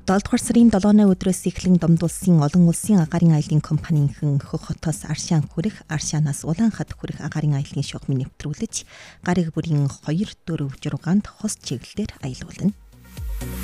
7 дугаар сарын 7-ны өдрөөс эхлэн Домд улсын олон улсын агаарын аяллын компанийн Хөх хотоос Аршаан хүрэх, Аршаанаас Улаанхад хүрэх агаарын аяллын шугамыг нэвтрүүлж, гариг бүрийн 2, 4, 6-нд хос чиглэлээр аялуулна.